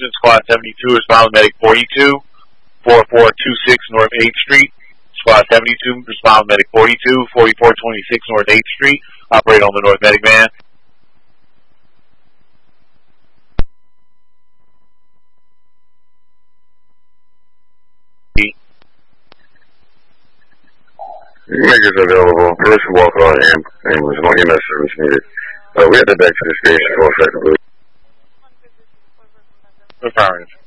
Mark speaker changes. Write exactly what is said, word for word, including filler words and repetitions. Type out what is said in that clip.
Speaker 1: Houston, Squad seventy-two, respond with Medic forty-two, four four two six North eighth Street. Squad seventy-two, respond with Medic forty-two, forty-four twenty-six North eighth Street. Operate on the North Medic van.
Speaker 2: Makers available. First walk on ambulance. No E M S service needed. Uh, we have to back to the station for effectively.
Speaker 1: Affirmative.